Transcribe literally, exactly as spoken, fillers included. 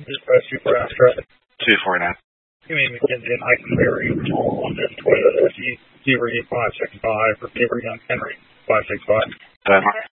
Just press two for Astra. two forty-nine. You mean McKenzie and Eikenberry, London, Toyota, F E, Zebra eight five six five, for Avery Young Henry, five six five. Done.